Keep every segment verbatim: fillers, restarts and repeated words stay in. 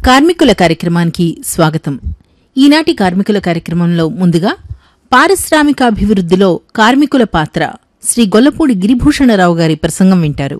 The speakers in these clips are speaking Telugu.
కార్మికుల కార్యక్రమానికి స్వాగతం. ఈనాటి కార్మికుల కార్యక్రమంలో ముందుగా పారిశ్రామికాభివృద్ధిలో కార్మికుల పాత్ర శ్రీ గొల్లపూడి గిరిభూషణరావు గారి ప్రసంగం వింటారు.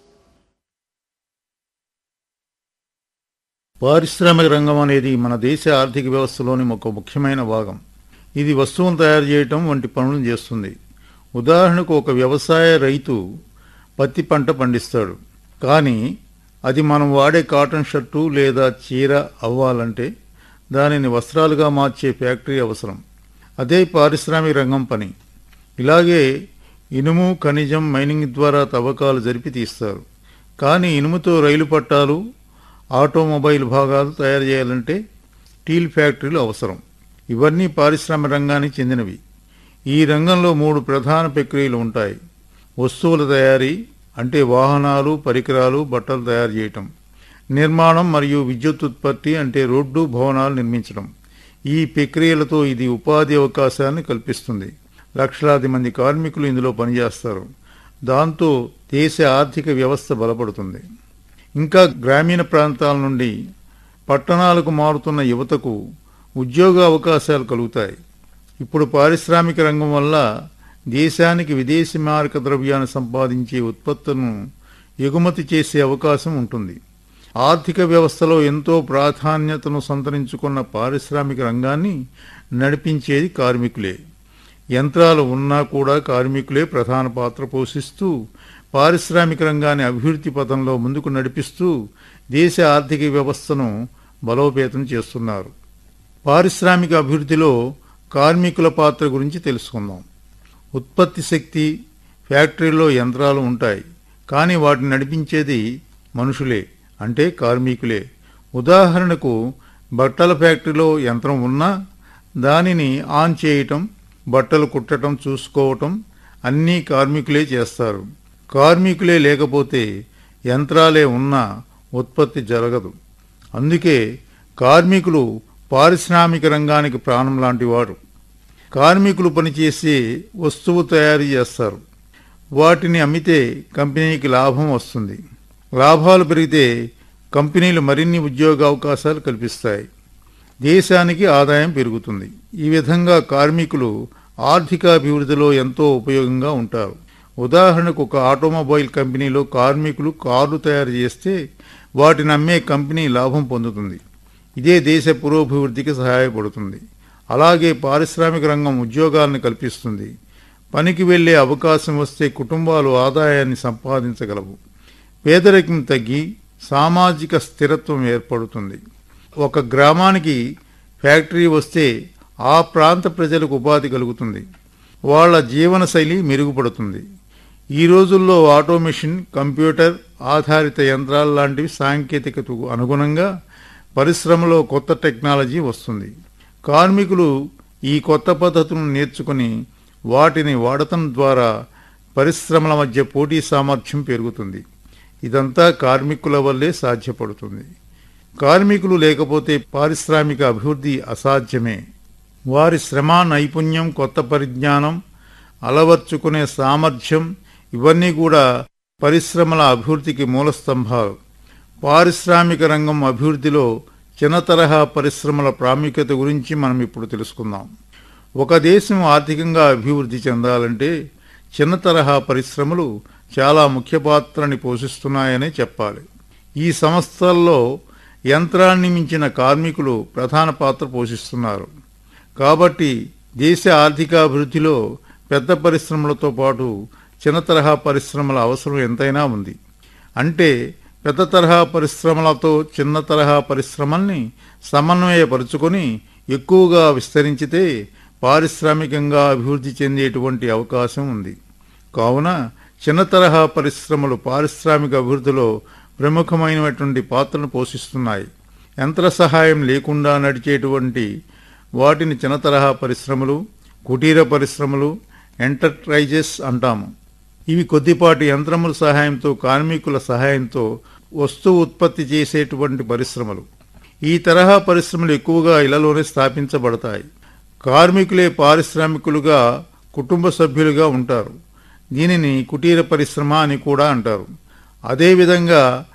పారిశ్రామిక రంగం అనేది మన దేశ ఆర్థిక వ్యవస్థలోని ఒక ముఖ్యమైన భాగం. ఇది వస్తువును తయారు చేయటం వంటి పనులను చేస్తుంది. ఉదాహరణకు ఒక వ్యవసాయ రైతు పత్తి పంట పండిస్తాడు. కానీ అది మనం వాడే కాటన్ షర్టు లేదా చీర అవ్వాలంటే దానిని వస్త్రాలుగా మార్చే ఫ్యాక్టరీ అవసరం. అదే పారిశ్రామిక రంగం పని. ఇలాగే ఇనుము, ఖనిజం, మైనింగ్ ద్వారా తవ్వకాలు జరిపి తీస్తారు. కానీ ఇనుముతో రైలు పట్టాలు, ఆటోమొబైల్ భాగాలు తయారు చేయాలంటే స్టీల్ ఫ్యాక్టరీలు అవసరం. ఇవన్నీ పారిశ్రామిక రంగానికి చెందినవి. ఈ రంగంలో మూడు ప్రధాన ప్రక్రియలు ఉంటాయి. వస్తువుల తయారీ అంటే వాహనాలు, పరికరాలు, బట్టలు తయారు చేయటం. నిర్మాణం మరియు విద్యుత్ ఉత్పత్తి అంటే రోడ్డు, భవనాలు నిర్మించడం. ఈ ప్రక్రియలతో ఇది ఉపాధి అవకాశాలను కల్పిస్తుంది. లక్షలాది మంది కార్మికులు ఇందులో పనిచేస్తారు. దాంతో దేశ ఆర్థిక వ్యవస్థ బలపడుతుంది. ఇంకా గ్రామీణ ప్రాంతాల నుండి పట్టణాలకు మారుతున్న యువతకు ఉద్యోగ అవకాశాలు కలుగుతాయి. ఇప్పుడు పారిశ్రామిక రంగం వల్ల దేశానికి విదేశీ మారక ద్రవ్యాన్ని సంపాదించే ఉత్పత్తులను ఎగుమతి చేసే అవకాశం ఉంటుంది. ఆర్థిక వ్యవస్థలో ఎంతో ప్రాధాన్యతను సంతరించుకున్న పారిశ్రామిక రంగాన్ని నడిపించేది కార్మికులే. యంత్రాలు ఉన్నా కూడా కార్మికులే ప్రధాన పాత్ర పోషిస్తూ పారిశ్రామిక రంగాన్ని అభివృద్ధి పథంలో ముందుకు నడిపిస్తూ దేశ ఆర్థిక వ్యవస్థను బలోపేతం చేస్తున్నారు. పారిశ్రామిక అభివృద్ధిలో కార్మికుల పాత్ర గురించి తెలుసుకుందాం. ఉత్పత్తి శక్తి, ఫ్యాక్టరీలో యంత్రాలు ఉంటాయి. కానీ వాటిని నడిపించేది మనుషులే, అంటే కార్మికులే. ఉదాహరణకు బట్టల ఫ్యాక్టరీలో యంత్రం ఉన్నా దానిని ఆన్ చేయటం, బట్టలు కుట్టడం, చూసుకోవటం అన్నీ కార్మికులే చేస్తారు. కార్మికులే లేకపోతే యంత్రాలే ఉన్నా ఉత్పత్తి జరగదు. అందుకే కార్మికులు పారిశ్రామిక రంగానికి ప్రాణం లాంటివారు. కార్మికులు పనిచేసే వస్తువు తయారు చేస్తారు. వాటిని అమ్మితే కంపెనీకి లాభం వస్తుంది. లాభాలు పెరిగితే కంపెనీలు మరిన్ని ఉద్యోగ అవకాశాలు కల్పిస్తాయి. దేశానికి ఆదాయం పెరుగుతుంది. ఈ విధంగా కార్మికులు ఆర్థిక అభివృద్ధిలో ఎంతో ఉపయోగంగా ఉంటారు. ఉదాహరణకు ఒక ఆటోమొబైల్ కంపెనీలో కార్మికులు కార్లు తయారు చేస్తే వాటిని అమ్మే కంపెనీ లాభం పొందుతుంది. ఇదే దేశ పురోభివృద్ధికి సహాయపడుతుంది. అలాగే పారిశ్రామిక రంగం ఉద్యోగాలను కల్పిస్తుంది. పనికి వెళ్లే అవకాశం వస్తే కుటుంబాలు ఆదాయాన్ని సంపాదించగలవు. పేదరికం తగ్గి సామాజిక స్థిరత్వం ఏర్పడుతుంది. ఒక గ్రామానికి ఫ్యాక్టరీ వస్తే ఆ ప్రాంత ప్రజలకు ఉపాధి కలుగుతుంది. వాళ్ళ జీవనశైలి మెరుగుపడుతుంది. ఈ రోజుల్లో ఆటోమేషన్, కంప్యూటర్ ఆధారిత యంత్రాలు లాంటివి సాంకేతికతకు అనుగుణంగా పరిశ్రమలో కొత్త టెక్నాలజీ వస్తుంది. కార్మికులు ఈ కొత్త పద్ధతులను నేర్చుకుని వాటిని వాడటం ద్వారా పరిశ్రమల మధ్య పోటీ సామర్థ్యం పెరుగుతుంది. ఇదంతా కార్మికుల వల్లే సాధ్యపడుతుంది. కార్మికులు లేకపోతే పారిశ్రామిక అభివృద్ధి అసాధ్యమే. వారి శ్రమ, నైపుణ్యం, కొత్త పరిజ్ఞానం, అలవర్చుకునే సామర్థ్యం ఇవన్నీ కూడా పరిశ్రమల అభివృద్ధికి మూలస్తంభాలు. పారిశ్రామిక రంగం అభివృద్ధిలో చిన్న తరహా పరిశ్రమల ప్రాముఖ్యత గురించి మనం ఇప్పుడు తెలుసుకుందాం. ఒక దేశం ఆర్థికంగా అభివృద్ధి చెందాలంటే చిన్న తరహా పరిశ్రమలు చాలా ముఖ్య పాత్రని పోషిస్తున్నాయనే చెప్పాలి. ఈ సంస్థల్లో యంత్రాన్ని మించిన కార్మికులు ప్రధాన పాత్ర పోషిస్తున్నారు. కాబట్టి దేశ ఆర్థికాభివృద్ధిలో పెద్ద పరిశ్రమలతో పాటు చిన్న తరహా పరిశ్రమల అవసరం ఎంతైనా ఉంది. అంటే పెద్ద తరహా పరిశ్రమలతో చిన్న తరహా పరిశ్రమల్ని సమన్వయపరుచుకొని ఎక్కువగా విస్తరించితే పారిశ్రామికంగా అభివృద్ధి చెందేటువంటి అవకాశం ఉంది. కావున చిన్న తరహా పరిశ్రమలు పారిశ్రామిక అభివృద్ధిలో ప్రముఖమైనటువంటి పాత్రను పోషిస్తున్నాయి. యంత్ర సహాయం లేకుండా నడిచేటువంటి వాటిని చిన్న తరహా పరిశ్రమలు, కుటీర పరిశ్రమలు, ఎంటర్ప్రైజెస్ అంటాము. ఇవి కొద్దిపాటి యంత్రముల సహాయంతో, కార్మికుల సహాయంతో వస్తువు ఉత్పత్తి చేసేటువంటి పరిశ్రమలు. ఈ తరహా పరిశ్రమలు ఎక్కువగా ఇళ్లలోనే స్థాపించబడతాయి. కార్మికులే పారిశ్రామికులుగా, కుటుంబ సభ్యులుగా ఉంటారు. దీనిని కుటీర పరిశ్రమ అని కూడా అంటారు. అదేవిధంగా